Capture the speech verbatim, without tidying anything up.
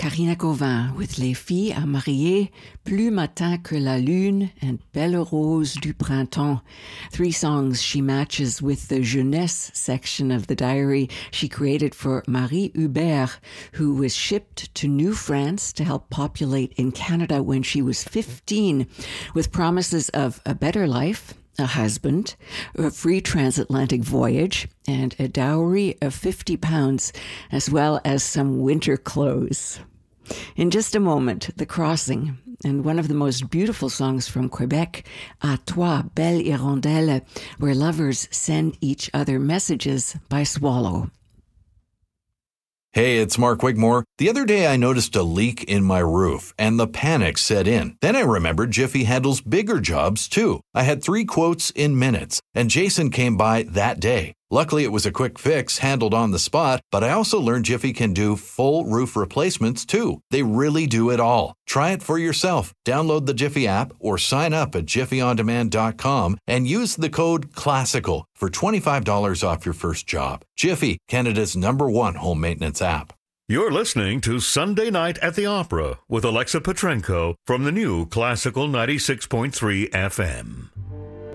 Karina Gauvin with Les Filles à Marier, Plus Matin que la Lune, and Belle Rose du Printemps. Three songs she matches with the jeunesse section of the diary she created for Marie Hubert, who was shipped to New France to help populate in Canada when she was fifteen, with promises of a better life, a husband, a free transatlantic voyage, and a dowry of fifty pounds, as well as some winter clothes. In just a moment, The Crossing, and one of the most beautiful songs from Quebec, À toi, belle hirondelle, where lovers send each other messages by Swallow. Hey, it's Mark Wigmore. The other day I noticed a leak in my roof, and the panic set in. Then I remembered Jiffy handles bigger jobs, too. I had three quotes in minutes, and Jason came by that day. Luckily, it was a quick fix handled on the spot, but I also learned Jiffy can do full roof replacements, too. They really do it all. Try it for yourself. Download the Jiffy app or sign up at jiffy on demand dot com and use the code CLASSICAL for twenty-five dollars off your first job. Jiffy, Canada's number one home maintenance app. You're listening to Sunday Night at the Opera with Alexa Petrenko from the new Classical ninety-six point three F M.